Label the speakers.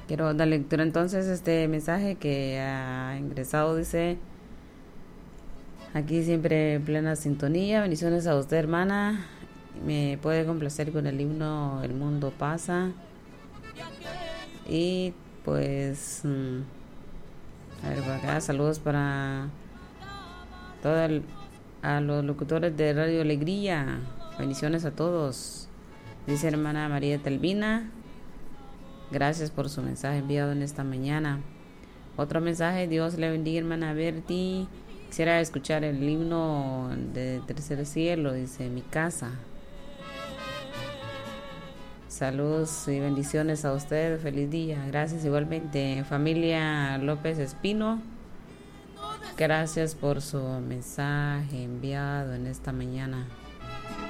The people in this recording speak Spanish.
Speaker 1: Quiero dar lectura entonces a este mensaje que ha ingresado. Dice: aquí siempre en plena sintonía. Bendiciones a usted, hermana. Me puede complacer con el himno El mundo pasa. Y pues a ver, por acá saludos para todos a los locutores de Radio Alegría. Bendiciones a todos. Dice hermana María Telvina: gracias por su mensaje enviado en esta mañana. Otro mensaje: Dios le bendiga, hermana Berti. Quisiera escuchar el himno de Tercer Cielo. Dice: mi casa. Saludos y bendiciones a usted. Feliz día. Gracias igualmente. Familia López Espino, gracias por su mensaje enviado en esta mañana.